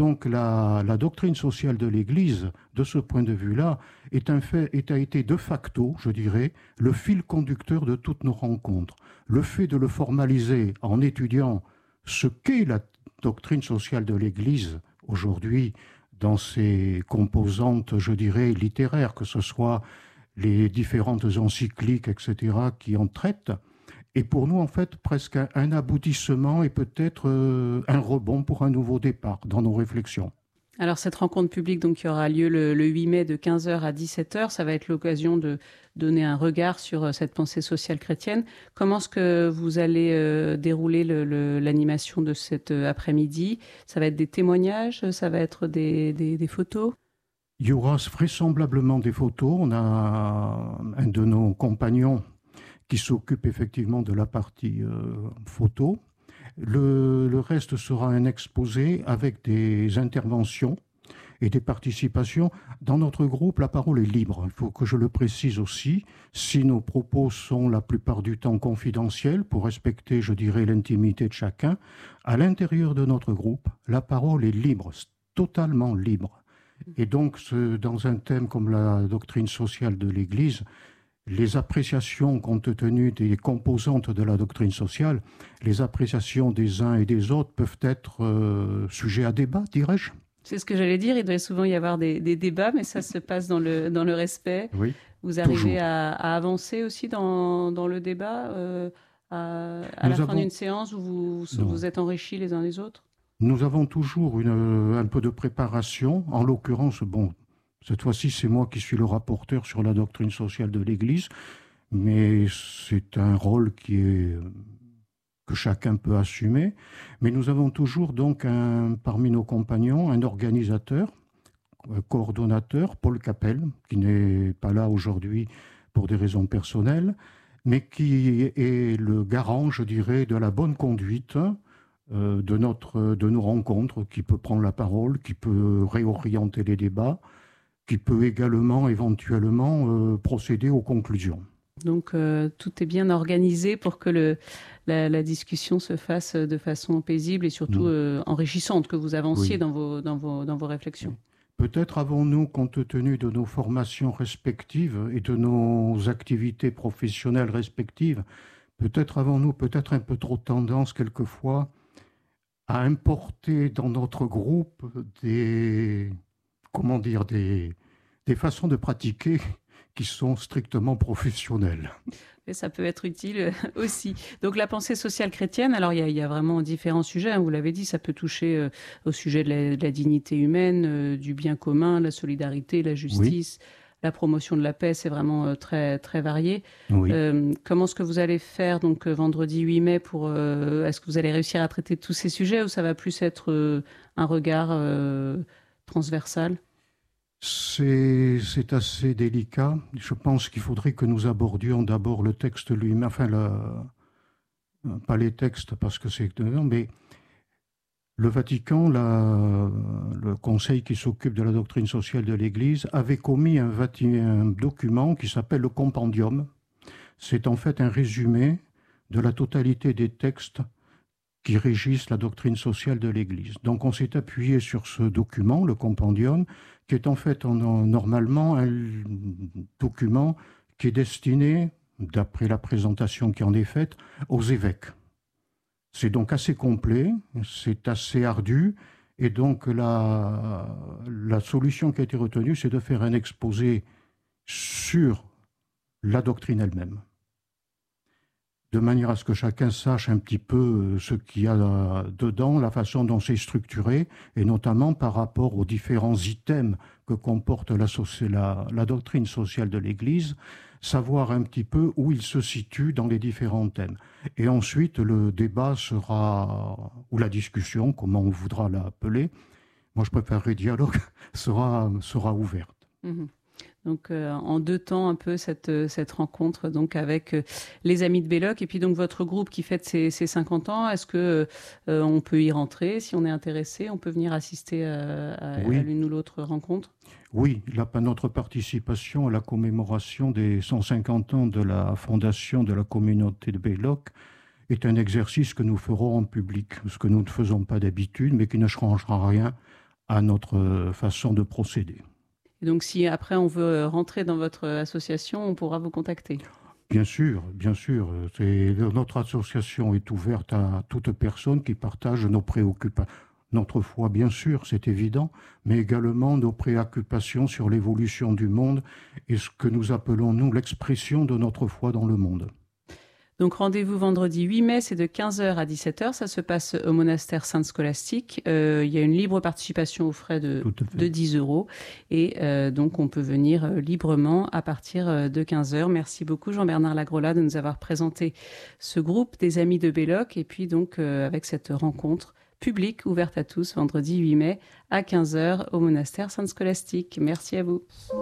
Donc la doctrine sociale de l'Église, de ce point de vue-là, a été de facto, je dirais, le fil conducteur de toutes nos rencontres. Le fait de le formaliser en étudiant ce qu'est la doctrine sociale de l'Église aujourd'hui dans ses composantes, je dirais, littéraires, que ce soit les différentes encycliques, etc., qui en traitent, est pour nous, en fait, presque un aboutissement et peut-être un rebond pour un nouveau départ dans nos réflexions. Alors, cette rencontre publique donc, qui aura lieu le 8 mai de 15 h à 17 h, ça va être l'occasion de donner un regard sur cette pensée sociale chrétienne. Comment est-ce que vous allez dérouler l'animation de cet après-midi? Ça va être des témoignages? Ça va être des photos? Il y aura vraisemblablement des photos. On a un de nos compagnons qui s'occupe effectivement de la partie photo. Le reste sera un exposé avec des interventions et des participations. Dans notre groupe, la parole est libre. Il faut que je le précise aussi. Si nos propos sont la plupart du temps confidentiels, pour respecter, je dirais, l'intimité de chacun, à l'intérieur de notre groupe, la parole est libre, totalement libre. Et donc, dans un thème comme la doctrine sociale de l'Église, les appréciations compte tenu des composantes de la doctrine sociale, les appréciations des uns et des autres peuvent être sujets à débat, dirais-je. C'est ce que j'allais dire, il doit souvent y avoir des débats, mais ça se passe dans le respect. Oui, vous arrivez à avancer aussi dans le débat à la fin d'une séance où vous êtes enrichis les uns les autres? Nous avons toujours un peu de préparation. En l'occurrence, bon, cette fois-ci, c'est moi qui suis le rapporteur sur la doctrine sociale de l'Église, mais c'est un rôle que chacun peut assumer. Mais nous avons toujours donc parmi nos compagnons un organisateur, un coordonnateur, Paul Capel, qui n'est pas là aujourd'hui pour des raisons personnelles, mais qui est le garant, je dirais, de la bonne conduite de nos rencontres, qui peut prendre la parole, qui peut réorienter les débats, qui peut également, éventuellement, procéder aux conclusions. Donc, tout est bien organisé pour que la discussion se fasse de façon paisible et surtout enrichissante, que vous avanciez dans vos réflexions. Peut-être avons-nous, compte tenu de nos formations respectives et de nos activités professionnelles respectives, peut-être avons-nous un peu trop tendance, quelquefois, à importer dans notre groupe des façons de pratiquer qui sont strictement professionnelles. Et ça peut être utile aussi. Donc la pensée sociale chrétienne, alors il y a vraiment différents sujets, hein, vous l'avez dit, ça peut toucher au sujet de la dignité humaine, du bien commun, la solidarité, la justice, la promotion de la paix, c'est vraiment très, très varié. Oui. Comment est-ce que vous allez faire donc, vendredi 8 mai est-ce que vous allez réussir à traiter tous ces sujets ou ça va plus être un regard transversal? C'est assez délicat. Je pense qu'il faudrait que nous abordions d'abord le texte lui-même, pas les textes parce que c'est... mais le Vatican, le conseil qui s'occupe de la doctrine sociale de l'Église, avait commis un document qui s'appelle le Compendium. C'est en fait un résumé de la totalité des textes qui régissent la doctrine sociale de l'Église. Donc on s'est appuyé sur ce document, le Compendium, qui est en fait normalement un document qui est destiné, d'après la présentation qui en est faite, aux évêques. C'est donc assez complet, c'est assez ardu, et donc la solution qui a été retenue, c'est de faire un exposé sur la doctrine elle-même, de manière à ce que chacun sache un petit peu ce qu'il y a dedans, la façon dont c'est structuré, et notamment par rapport aux différents items que comporte la doctrine sociale de l'Église, savoir un petit peu où il se situe dans les différents thèmes. Et ensuite, le débat sera, ou la discussion, comment on voudra l'appeler, moi je préférerais dialogue, sera ouverte. Mmh. Donc en deux temps un peu cette rencontre donc avec les Amis de Belloc et puis donc votre groupe qui fête ses 50 ans. Est-ce que on peut y rentrer si on est intéressé? On peut venir assister à l'une ou l'autre rencontre? Oui, notre participation à la commémoration des 150 ans de la fondation de la communauté de Belloc est un exercice que nous ferons en public, ce que nous ne faisons pas d'habitude, mais qui ne changera rien à notre façon de procéder. Et donc si après on veut rentrer dans votre association, on pourra vous contacter? Bien sûr, bien sûr. Notre association est ouverte à toute personne qui partage nos préoccupations. Notre foi, bien sûr, c'est évident, mais également nos préoccupations sur l'évolution du monde et ce que nous appelons, nous, l'expression de notre foi dans le monde. Donc rendez-vous vendredi 8 mai, c'est de 15h à 17h. Ça se passe au monastère Sainte-Scolastique. Il y a une libre participation aux frais de 10 €. Et donc on peut venir librement à partir de 15h. Merci beaucoup Jean-Bernard Lagrola de nous avoir présenté ce groupe des Amis de Belloc. Et puis donc avec cette rencontre publique ouverte à tous vendredi 8 mai à 15h au monastère Sainte-Scolastique. Merci à vous.